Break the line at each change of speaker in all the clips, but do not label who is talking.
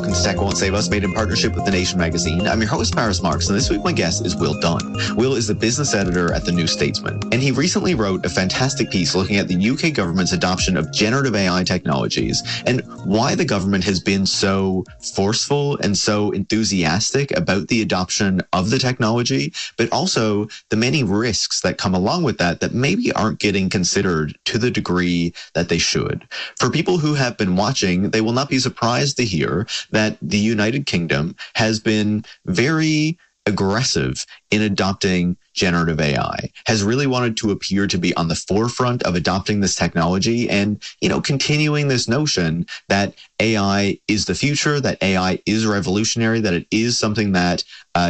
welcome to Tech Won't Save Us, made in partnership with The Nation magazine. I'm your host, Paris Marks, and this week my guest is Will Dunn. Will is the business editor at The New Statesman, and he recently wrote a fantastic piece looking at the UK government's adoption of generative AI technologies and why the government has been so forceful and so enthusiastic about the adoption of the technology, but also the many risks that come along with that maybe aren't getting considered to the degree that they should. For people who have been watching, they will not be surprised to hear that the United Kingdom has been very aggressive in adopting generative AI, has really wanted to appear to be on the forefront of adopting this technology and, continuing this notion that AI is the future, that AI is revolutionary, that it is something that,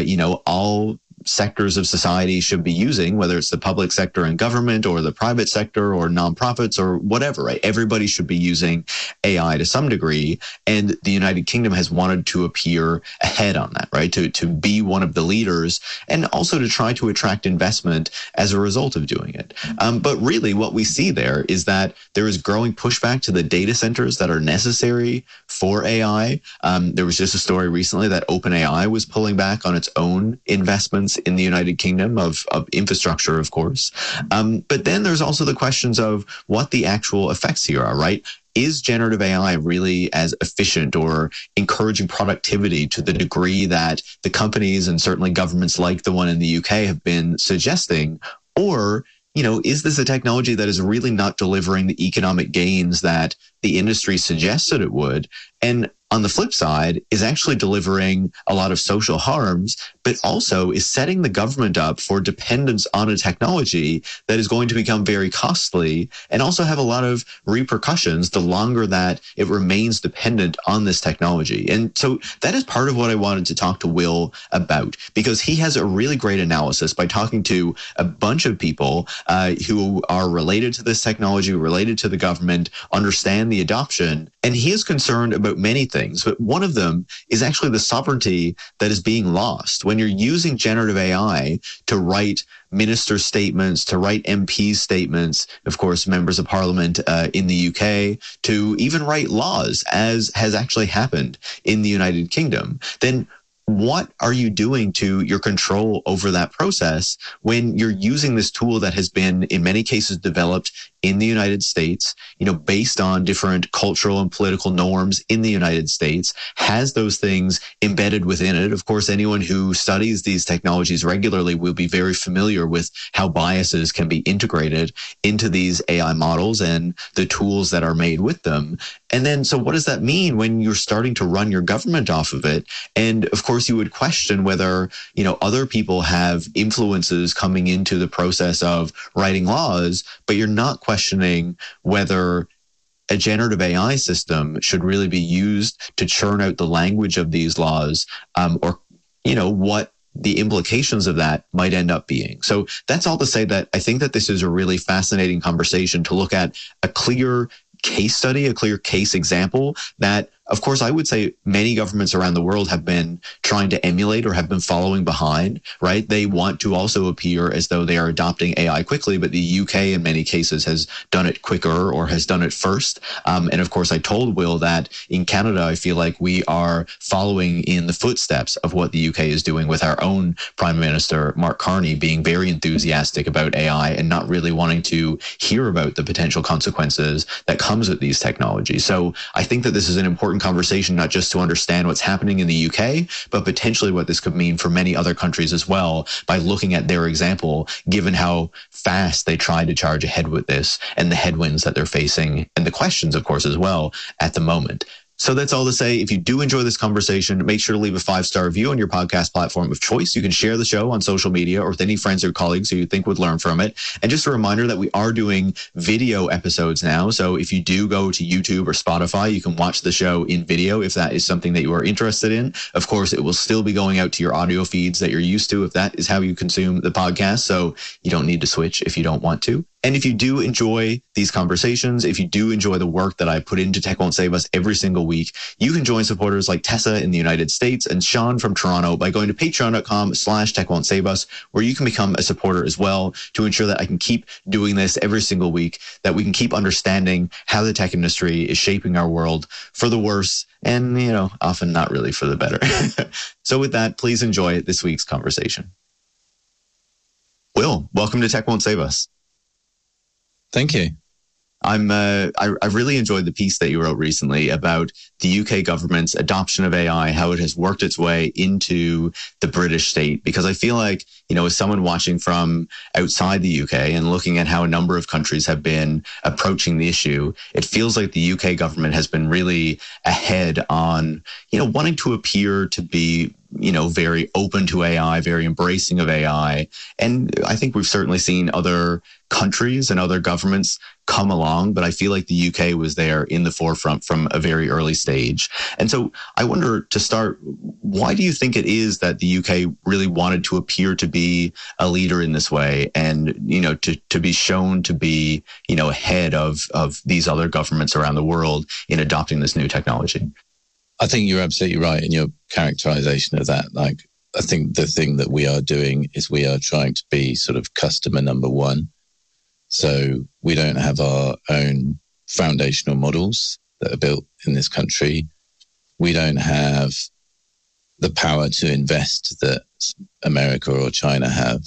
all sectors of society should be using, whether it's the public sector and government or the private sector or nonprofits or whatever, right? Everybody should be using AI to some degree. And the United Kingdom has wanted to appear ahead on that, right? To be one of the leaders and also to try to attract investment as a result of doing it. But really what we see there is that there is growing pushback to the data centers that are necessary for AI. There was just a story recently that OpenAI was pulling back on its own investments in the United Kingdom of infrastructure, of course. But then there's also the questions of what the actual effects here are, right? Is generative AI really as efficient or encouraging productivity to the degree that the companies and certainly governments like the one in the UK have been suggesting? Or, is this a technology that is really not delivering the economic gains that the industry suggested it would? And on the flip side, is actually delivering a lot of social harms, but also is setting the government up for dependence on a technology that is going to become very costly and also have a lot of repercussions the longer that it remains dependent on this technology. And so that is part of what I wanted to talk to Will about, because he has a really great analysis by talking to a bunch of people who are related to this technology, related to the government, understand the adoption, and he is concerned about many things, but one of them is actually the sovereignty that is being lost. When you're using generative AI to write minister statements, to write MP statements, of course, members of parliament in the UK, to even write laws, as has actually happened in the United Kingdom, then what are you doing to your control over that process when you're using this tool that has been, in many cases, developed in the United States, based on different cultural and political norms in the United States, has those things embedded within it? Of course, anyone who studies these technologies regularly will be very familiar with how biases can be integrated into these AI models and the tools that are made with them. And then, so what does that mean when you're starting to run your government off of it? And of course, you would question whether, other people have influences coming into the process of writing laws, but you're not questioning whether a generative AI system should really be used to churn out the language of these laws, or, what the implications of that might end up being. So that's all to say that I think that this is a really fascinating conversation to look at a clear case study, a clear case example that, of course, I would say many governments around the world have been trying to emulate or have been following behind, right? They want to also appear as though they are adopting AI quickly, but the UK in many cases has done it quicker or has done it first. And of course, I told Will that in Canada, I feel like we are following in the footsteps of what the UK is doing with our own Prime Minister, Mark Carney, being very enthusiastic about AI and not really wanting to hear about the potential consequences that comes with these technologies. So I think that this is an important conversation, not just to understand what's happening in the UK, but potentially what this could mean for many other countries as well, by looking at their example, given how fast they try to charge ahead with this and the headwinds that they're facing and the questions, of course, as well at the moment. So that's all to say, if you do enjoy this conversation, make sure to leave a 5-star review on your podcast platform of choice. You can share the show on social media or with any friends or colleagues who you think would learn from it. And just a reminder that we are doing video episodes now. So if you do go to YouTube or Spotify, you can watch the show in video if that is something that you are interested in. Of course, it will still be going out to your audio feeds that you're used to if that is how you consume the podcast. So you don't need to switch if you don't want to. And if you do enjoy these conversations, if you do enjoy the work that I put into Tech Won't Save Us every single week. You can join supporters like Tessa in the United States and Sean from Toronto by going to patreon.com/techwon'tsave-us, where you can become a supporter as well to ensure that I can keep doing this every single week, that we can keep understanding how the tech industry is shaping our world for the worse and, often not really for the better. So with that, please enjoy this week's conversation. Will, welcome to Tech Won't Save Us.
Thank you.
I really enjoyed the piece that you wrote recently about the UK government's adoption of AI, how it has worked its way into the British state, because I feel like, as someone watching from outside the UK and looking at how a number of countries have been approaching the issue, it feels like the UK government has been really ahead on, wanting to appear to be very open to AI, very embracing of AI. And I think we've certainly seen other countries and other governments come along, but I feel like the UK was there in the forefront from a very early stage. And so I wonder, to start, why do you think it is that the UK really wanted to appear to be a leader in this way and, to be shown to be, ahead of these other governments around the world in adopting this new technology?
I think you're absolutely right in your characterization of that. Like, I think the thing that we are doing is we are trying to be sort of customer number one. So we don't have our own foundational models that are built in this country. We don't have the power to invest that America or China have.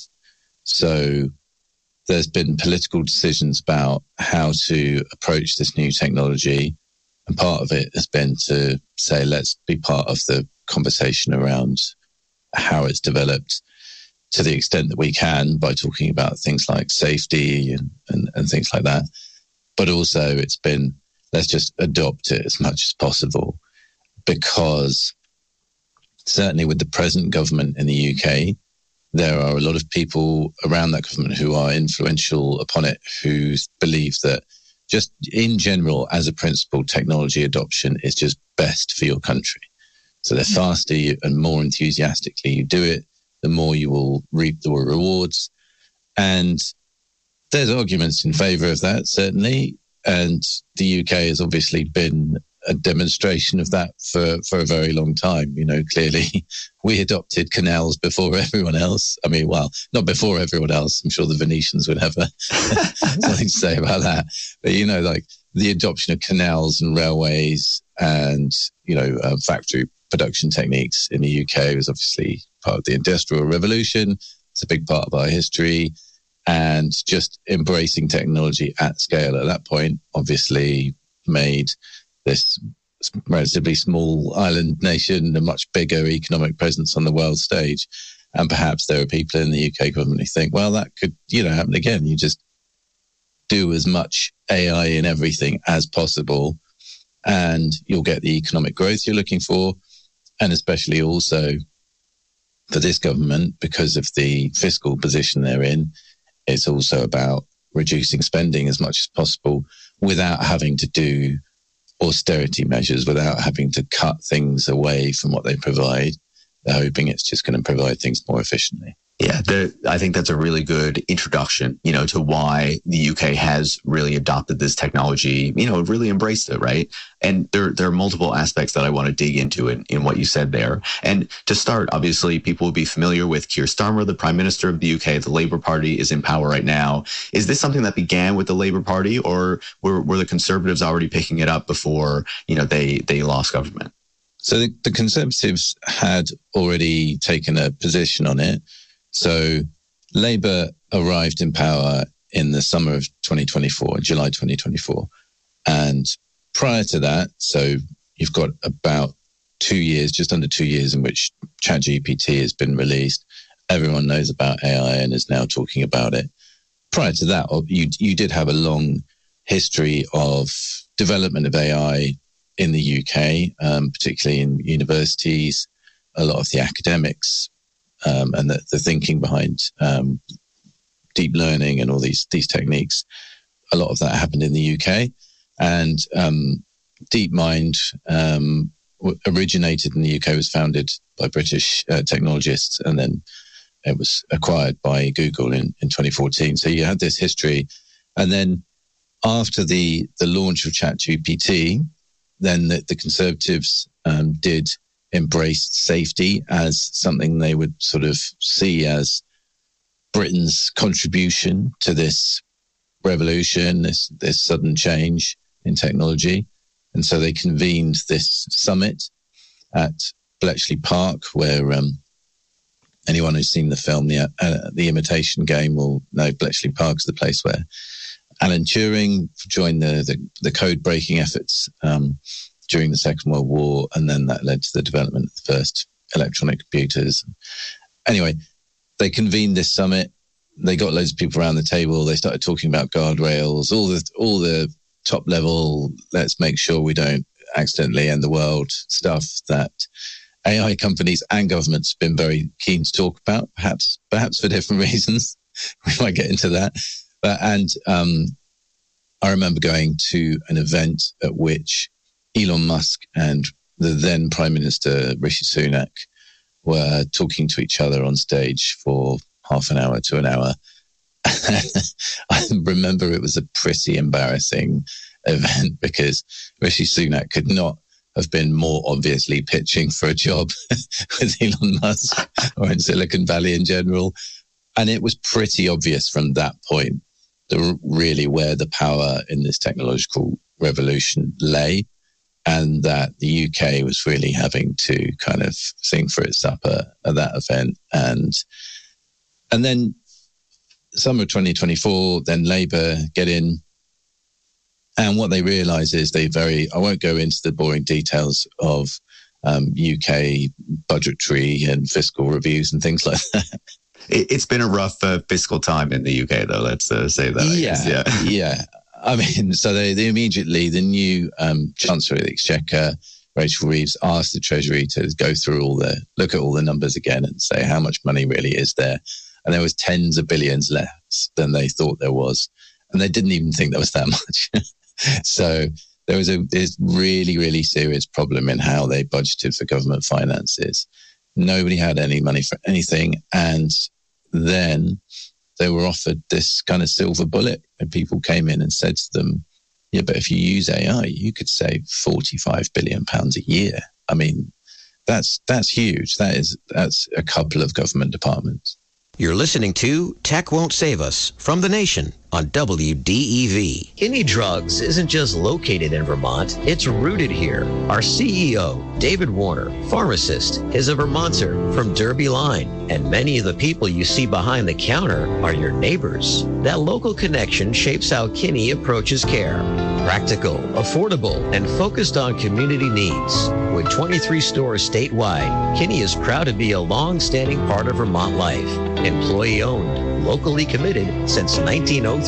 So there's been political decisions about how to approach this new technology. And part of it has been to say, let's be part of the conversation around how it's developed to the extent that we can by talking about things like safety and things like that. But also it's been, let's just adopt it as much as possible, because certainly with the present government in the UK, there are a lot of people around that government who are influential upon it, who believe that just in general, as a principle, technology adoption is just best for your country. So the faster and more enthusiastically you do it, the more you will reap the rewards. And there's arguments in favor of that, certainly. And the UK has obviously been a demonstration of that for a very long time. Clearly we adopted canals before everyone else. I mean, well, not before everyone else. I'm sure the Venetians would have something to say about that. But, like the adoption of canals and railways and, factory production techniques in the UK was obviously part of the Industrial Revolution. It's a big part of our history. And just embracing technology at scale at that point obviously made this relatively small island nation a much bigger economic presence on the world stage. And perhaps there are people in the UK government who think, well, that could, happen again. You just do as much AI in everything as possible and you'll get the economic growth you're looking for. And especially also for this government, because of the fiscal position they're in, it's also about reducing spending as much as possible without having to do austerity measures, without having to cut things away from what they provide. They're hoping it's just going to provide things more efficiently.
Yeah, I think that's a really good introduction, to why the UK has really adopted this technology, really embraced it, right? And there are multiple aspects that I want to dig into in what you said there. And to start, obviously, people will be familiar with Keir Starmer, the Prime Minister of the UK. The Labour Party is in power right now. Is this something that began with the Labour Party, or were the Conservatives already picking it up before, they lost government?
So the Conservatives had already taken a position on it. So Labour arrived in power in the summer of 2024, July 2024. And prior to that, so you've got about 2 years, just under 2 years in which ChatGPT has been released. Everyone knows about AI and is now talking about it. Prior to that, you did have a long history of development of AI in the UK, particularly in universities. A lot of the academics and the thinking behind deep learning and all these techniques, a lot of that happened in the UK. And DeepMind originated in the UK, was founded by British technologists, and then it was acquired by Google in 2014. So you had this history. And then after the launch of ChatGPT, then the Conservatives did embrace safety as something they would sort of see as Britain's contribution to this revolution, this sudden change in technology. And so they convened this summit at Bletchley Park, where anyone who's seen the film, The Imitation Game, will know Bletchley Park is the place where Alan Turing joined the code-breaking efforts during the Second World War, and then that led to the development of the first electronic computers. Anyway, they convened this summit. They got loads of people around the table. They started talking about guardrails, all the top level, let's make sure we don't accidentally end the world stuff that AI companies and governments have been very keen to talk about, perhaps for different reasons. We might get into that. I remember going to an event at which Elon Musk and the then Prime Minister Rishi Sunak were talking to each other on stage for half an hour to an hour. I remember it was a pretty embarrassing event because Rishi Sunak could not have been more obviously pitching for a job with Elon Musk or in Silicon Valley in general. And it was pretty obvious from that point really where the power in this technological revolution lay, and that the UK was really having to kind of sing for its supper at that event. And then summer 2024, then Labour get in. And what they realise is I won't go into the boring details of UK budgetary and fiscal reviews and things like that.
It's been a rough fiscal time in the UK, though. Let's say that.
Yeah. I mean, so they immediately, the new Chancellor of the Exchequer, Rachel Reeves, asked the Treasury to look at all the numbers again and say how much money really is there. And there was tens of billions less than they thought there was. And they didn't even think there was that much. So there was this really, really serious problem in how they budgeted for government finances. Nobody had any money for anything. And then they were offered this kind of silver bullet, and people came in and said to them, yeah, but if you use AI, you could save £45 billion a year. I mean, that's huge. That's a couple of government departments.
You're listening to Tech Won't Save Us from The Nation on WDEV. Kinney Drugs isn't just located in Vermont, it's rooted here. Our CEO, David Warner, pharmacist, is a Vermonter from Derby Line, and many of the people you see behind the counter are your neighbors. That local connection shapes how Kinney approaches care. Practical, affordable, and focused on community needs. With 23 stores statewide, Kinney is proud to be a long-standing part of Vermont life. Employee-owned, locally committed since 1903.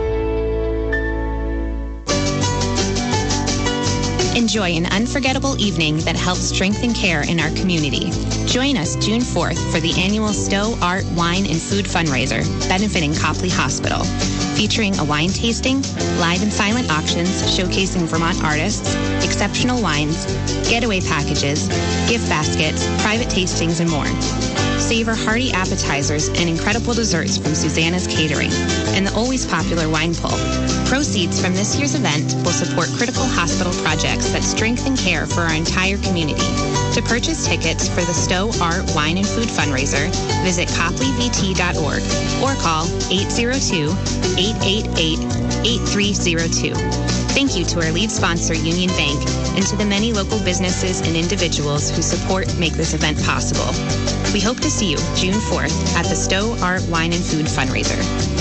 Enjoy an unforgettable evening that helps strengthen care in our community. Join us June 4th for the annual Stowe Art, Wine, and Food fundraiser benefiting Copley Hospital, featuring a wine tasting, live and silent auctions showcasing Vermont artists, exceptional wines, getaway packages, gift baskets, private tastings, and more. Savor hearty appetizers and incredible desserts from Susanna's Catering and the always popular wine pull. Proceeds from this year's event will support critical hospital projects that strengthen care for our entire community. To purchase tickets for the Stowe Art, Wine, and Food fundraiser, visit copleyvt.org or call 802-888-8302. Thank you to our lead sponsor, Union Bank, and to the many local businesses and individuals who support and make this event possible. We hope to see you June 4th at the Stowe Art, Wine, and Food fundraiser.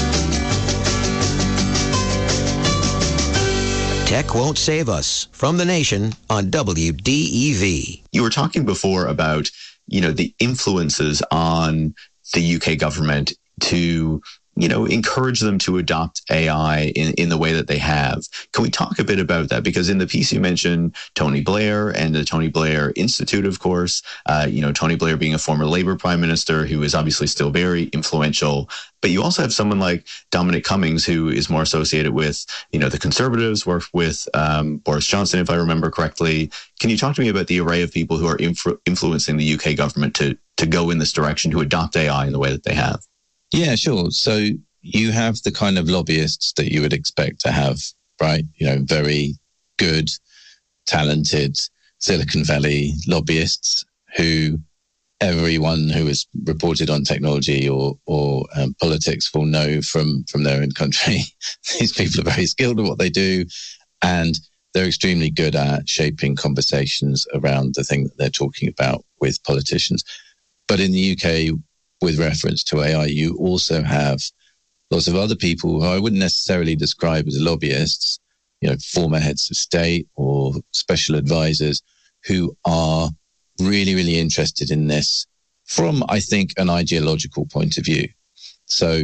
Tech Won't Save Us from The Nation on WDEV.
You were talking before about, the influences on the UK government to, encourage them to adopt AI in the way that they have. Can we talk a bit about that? Because in the piece you mentioned Tony Blair and the Tony Blair Institute, of course, Tony Blair being a former Labour Prime Minister who is obviously still very influential. But you also have someone like Dominic Cummings, who is more associated with, the Conservatives, worked with Boris Johnson, if I remember correctly. Can you talk to me about the array of people who are influencing the UK government to go in this direction, to adopt AI in the way that they have?
Yeah, sure. So you have the kind of lobbyists that you would expect to have, right? Very good talented Silicon Valley lobbyists who everyone who is reported on technology or politics will know from their own country. These people are very skilled at what they do, and they're extremely good at shaping conversations around the thing that they're talking about with politicians. But in the UK, with reference to AI, you also have lots of other people who I wouldn't necessarily describe as lobbyists, former heads of state or special advisors who are really, really interested in this from, I think, an ideological point of view. So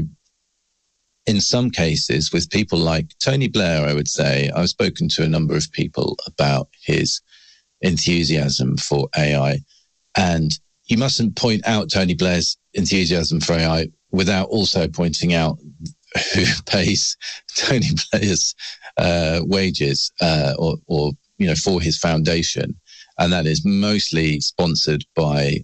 in some cases, with people like Tony Blair, I would say, I've spoken to a number of people about his enthusiasm for AI. And you mustn't point out Tony Blair's enthusiasm for AI without also pointing out who pays Tony Blair's wages or for his foundation. And that is mostly sponsored by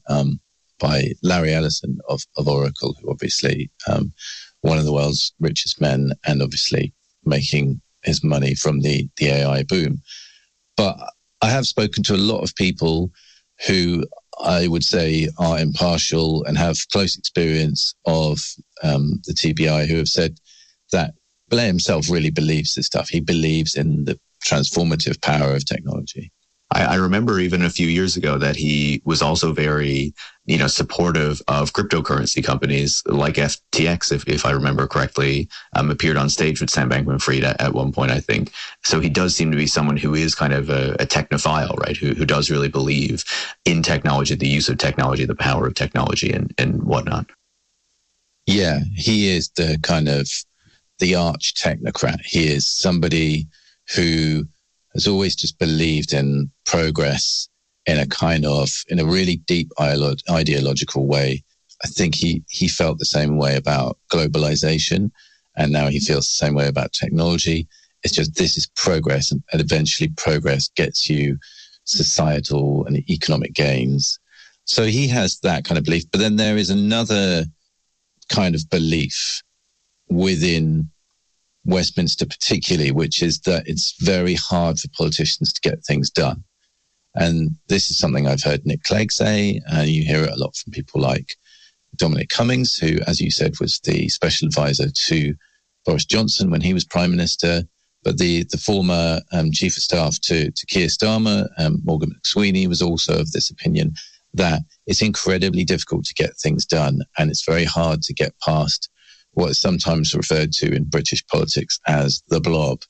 Larry Ellison of Oracle, who obviously one of the world's richest men and obviously making his money from the AI boom. But I have spoken to a lot of people who I would say are impartial and have close experience of the TBI, who have said that Blair himself really believes this stuff. He believes in the transformative power of technology.
I remember even a few years ago that he was also very, supportive of cryptocurrency companies like FTX, if I remember correctly, appeared on stage with Sam Bankman-Fried at one point, I think. So he does seem to be someone who is kind of a technophile, right? Who does really believe in technology, the use of technology, the power of technology and whatnot.
Yeah, he is the kind of the arch technocrat. He is somebody who has always just believed in progress in a really deep ideological way. I think he felt the same way about globalization, and now he feels the same way about technology. It's just, this is progress, and eventually progress gets you societal and economic gains. So he has that kind of belief. But then there is another kind of belief within Westminster particularly, which is that it's very hard for politicians to get things done. And this is something I've heard Nick Clegg say, and you hear it a lot from people like Dominic Cummings, who, as you said, was the special advisor to Boris Johnson when he was Prime Minister. But the former chief of staff to Keir Starmer, Morgan McSweeney, was also of this opinion that it's incredibly difficult to get things done, and it's very hard to get past what is sometimes referred to in British politics as the blob,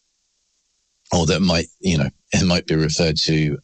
or that it might be referred to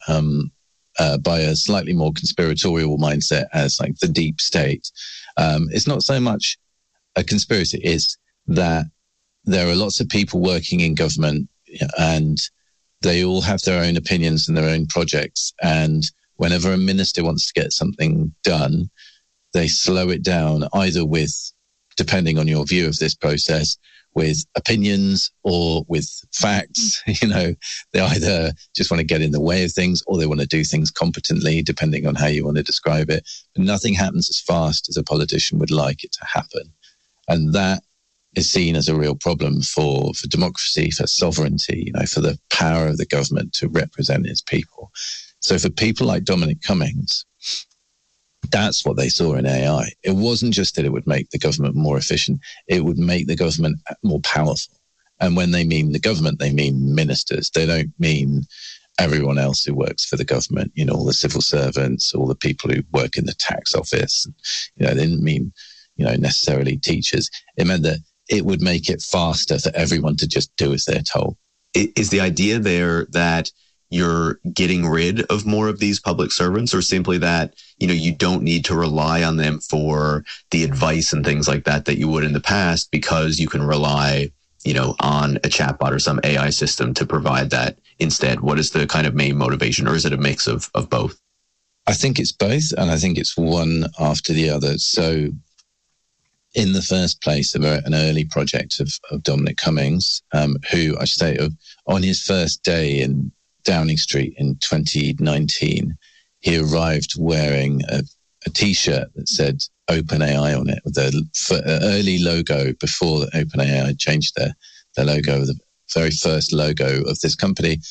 by a slightly more conspiratorial mindset as like the deep state. It's not so much a conspiracy, it's that there are lots of people working in government and they all have their own opinions and their own projects. And whenever a minister wants to get something done, they slow it down either with, depending on your view of this process, with opinions or with facts. They either just want to get in the way of things or they want to do things competently, depending on how you want to describe it. But nothing happens as fast as a politician would like it to happen. And that is seen as a real problem for democracy, for sovereignty, for the power of the government to represent its people. So for people like Dominic Cummings, that's what they saw in AI. It wasn't just that it would make the government more efficient, it would make the government more powerful. And when they mean the government, they mean ministers. They don't mean everyone else who works for the government, all the civil servants, all the people who work in the tax office. They didn't mean, necessarily teachers. It meant that it would make it faster for everyone to just do as they're told.
Is the idea there that you're getting rid of more of these public servants, or simply that, you don't need to rely on them for the advice and things like that you would in the past, because you can rely, on a chatbot or some AI system to provide that instead? What is the kind of main motivation, or is it a mix of both?
I think it's both, and I think it's one after the other. So in the first place, an early project of Dominic Cummings, who I should say, on his first day in Downing Street in 2019, he arrived wearing a T-shirt that said OpenAI on it, with the early logo before OpenAI changed their logo, the very first logo of this company.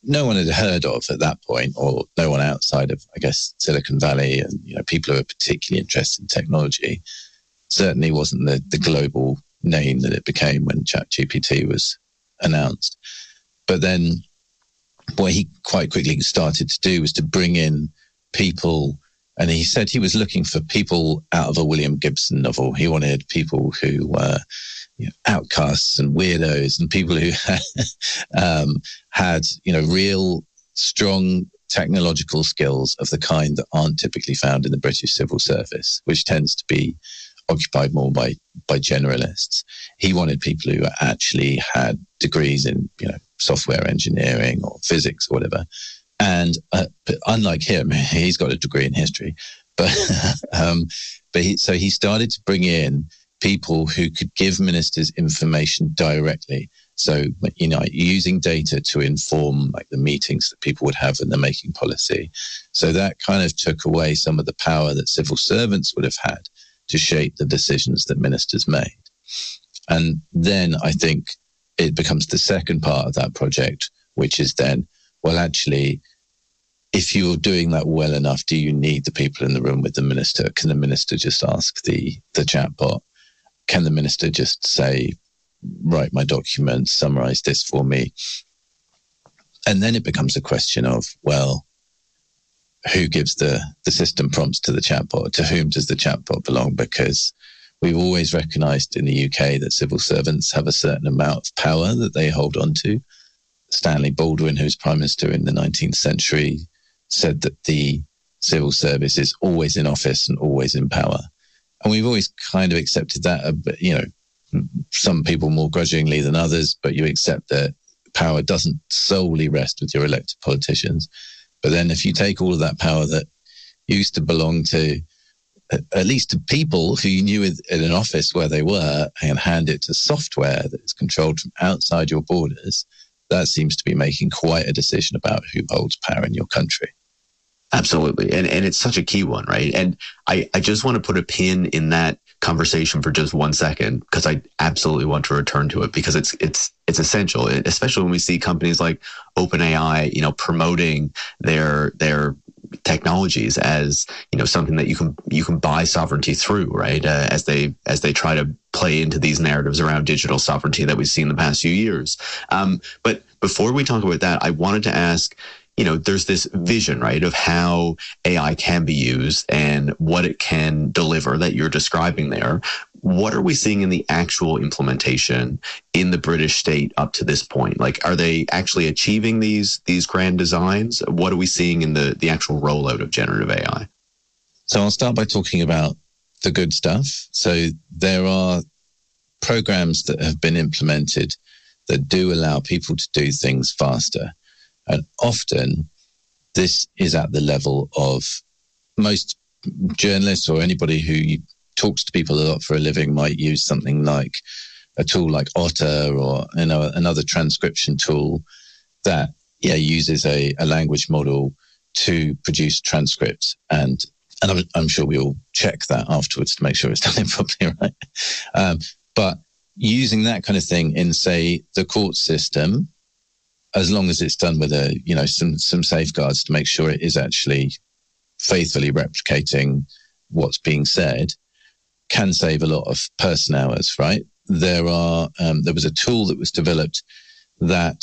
no one had heard of at that point, or no one outside of, I guess, Silicon Valley and, you know, people who are particularly interested in technology. Certainly wasn't the global name that it became when ChatGPT was announced. But then what he quite quickly started to do was to bring in people, and he said he was looking for people out of a William Gibson novel. He wanted people who were, you know, outcasts and weirdos, and people who had, you know, real strong technological skills of the kind that aren't typically found in the British civil service, which tends to be occupied more by generalists. He wanted people who actually had degrees in, you know, software engineering or physics or whatever. And unlike him, he's got a degree in history. But so he started to bring in people who could give ministers information directly. So, you know, using data to inform like the meetings that people would have when they're making policy. So that kind of took away some of the power that civil servants would have had to shape the decisions that ministers made. And then I think it becomes the second part of that project, which is then, well, actually, if you're doing that well enough, do you need the people in the room with the minister? Can the minister just ask the chatbot? Can the minister just say, write my document, summarize this for me? And then it becomes a question of, well, who gives the system prompts to the chatbot? To whom does the chatbot belong? Because we've always recognized in the UK that civil servants have a certain amount of power that they hold on to. Stanley Baldwin, who's Prime Minister in the 19th century, said that the civil service is always in office and always in power. And we've always kind of accepted that, you know, some people more grudgingly than others, but you accept that power doesn't solely rest with your elected politicians. But then if you take all of that power that used to belong to, at least to people who you knew in an office where they were, and hand it to software that is controlled from outside your borders, that seems to be making quite a decision about who holds power in your country.
Absolutely. And it's such a key one, right? And I just want to put a pin in that conversation for just 1 second, because I absolutely want to return to it, because it's essential, especially when we see companies like OpenAI, you know, promoting their technologies as, you know, something that you can buy sovereignty through, right? As they try to play into these narratives around digital sovereignty that we've seen the past few years. But before we talk about that, I wanted to ask, you know, there's this vision, right, of how AI can be used and what it can deliver that you're describing there. What are we seeing in the actual implementation in the British state up to this point? Like, are they actually achieving these grand designs? What are we seeing in the actual rollout of generative AI?
So I'll start by talking about the good stuff. So there are programs that have been implemented that do allow people to do things faster. And often this is at the level of most journalists or anybody who talks to people a lot for a living might use something like a tool like Otter or, you know, another transcription tool that uses a language model to produce transcripts. And I'm sure we all check that afterwards to make sure it's done properly, right? But using that kind of thing in, say, the court system, as long as it's done with some safeguards to make sure it is actually faithfully replicating what's being said, can save a lot of person hours, right? There was a tool that was developed that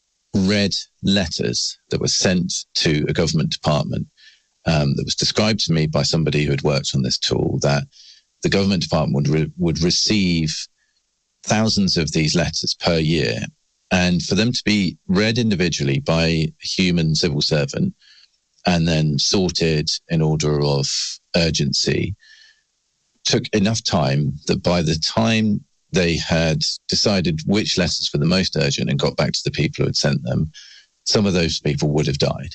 read letters that were sent to a government department. That was described to me by somebody who had worked on this tool, that the government department would receive thousands of these letters per year. And for them to be read individually by a human civil servant and then sorted in order of urgency took enough time that by the time they had decided which letters were the most urgent and got back to the people who had sent them, some of those people would have died.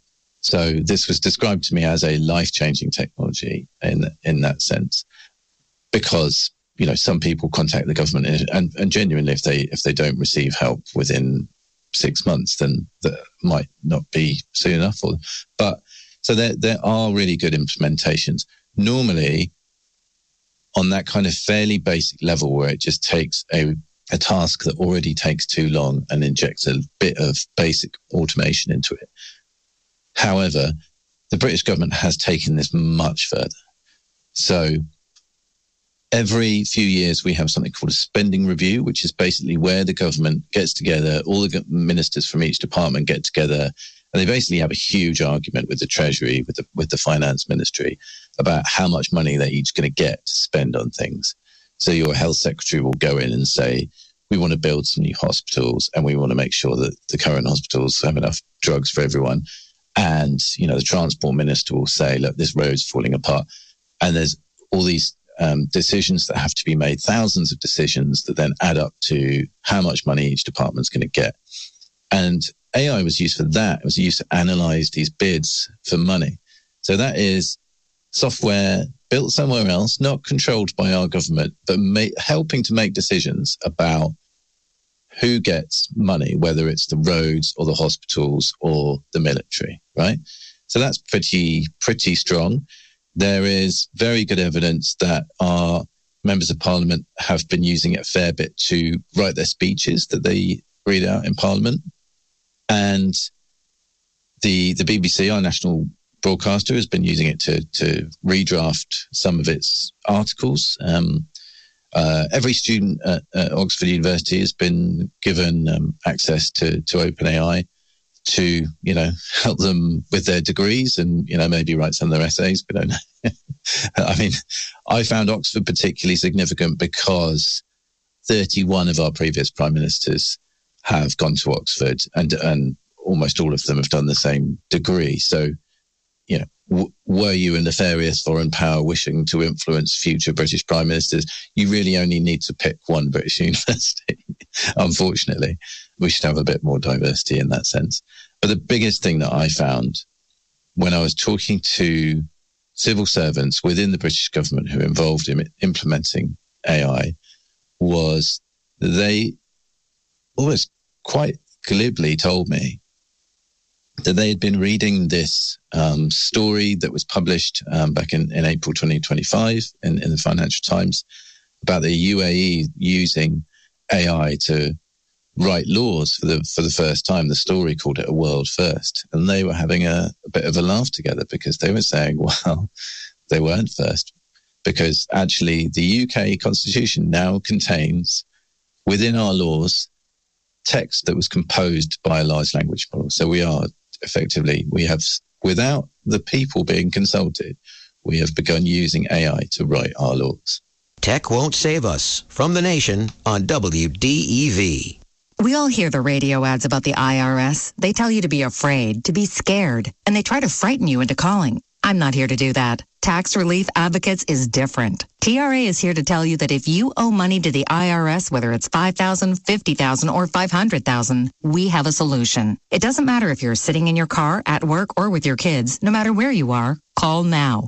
So this was described to me as a life-changing technology in that sense, because, you know, some people contact the government and genuinely, if they don't receive help within 6 months, then that might not be soon enough for them. But so there are really good implementations. Normally, on that kind of fairly basic level where it just takes a a task that already takes too long and injects a bit of basic automation into it. However, the British government has taken this much further. So every few years, we have something called a spending review, which is basically where the government gets together, all the ministers from each department get together, and they basically have a huge argument with the Treasury, with the Finance Ministry, about how much money they're each going to get to spend on things. So your health secretary will go in and say, we want to build some new hospitals, and we want to make sure that the current hospitals have enough drugs for everyone. And, you know, the transport minister will say, look, this road's falling apart. And there's all these decisions that have to be made, thousands of decisions that then add up to how much money each department's going to get. And AI was used for that. It was used to analyze these bids for money. So that is software built somewhere else, not controlled by our government, but helping to make decisions about who gets money, whether it's the roads or the hospitals or the military, right? So that's pretty strong. There is very good evidence that our members of parliament have been using it a fair bit to write their speeches that they read out in parliament. And the BBC, our national broadcaster, has been using it to redraft some of its articles. Every student at Oxford University has been given access to OpenAI to, you know, help them with their degrees and, you know, maybe write some of their essays. We don't know. I mean, I found Oxford particularly significant because 31 of our previous prime ministers have gone to Oxford, and almost all of them have done the same degree. So, you know, were you a nefarious foreign power wishing to influence future British prime ministers, you really only need to pick one British university. Unfortunately, we should have a bit more diversity in that sense. But the biggest thing that I found when I was talking to civil servants within the British government who were involved in implementing AI was they almost quite glibly told me that they had been reading this story that was published back in April 2025 in the Financial Times about the UAE using AI to write laws for the first time. The story called it a world first. And they were having a bit of a laugh together because they were saying, well, they weren't first, because actually the UK Constitution now contains within our laws text that was composed by a large language model. So we have, without the people being consulted, we have begun using AI to write our laws.
Tech Won't Save Us, from The Nation on WDEV.
We all hear the radio ads about the IRS. They tell you to be afraid, to be scared, and they try to frighten you into calling. I'm not here to do that. Tax Relief Advocates is different. TRA is here to tell you that if you owe money to the IRS, whether it's $5,000, $50,000, or $500,000, we have a solution. It doesn't matter if you're sitting in your car, at work, or with your kids. No matter where you are, call now.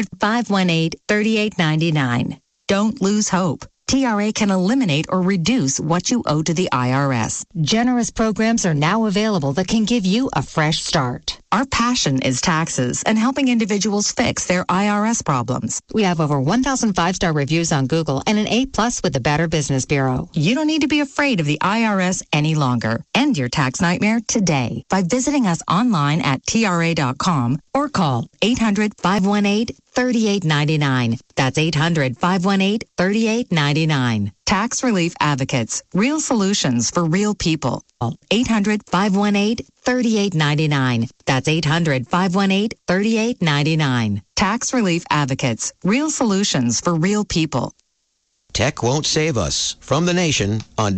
800-518-3899. Don't lose hope. TRA can eliminate or reduce what you owe to the IRS.
Generous programs are now available that can give you a fresh start.
Our passion is taxes and helping individuals fix their IRS problems.
We have over 1,000 5-star reviews on Google and an A+ with the Better Business Bureau.
You don't need to be afraid of the IRS any longer. End your tax nightmare today by visiting us online at TRA.com or call 800-518-3899. That's 800-518-3899. Tax Relief Advocates. Real solutions for real people. 800-518-3899. That's 800-518-3899. Tax Relief Advocates. Real solutions for real people.
Tech Won't Save Us, from The Nation on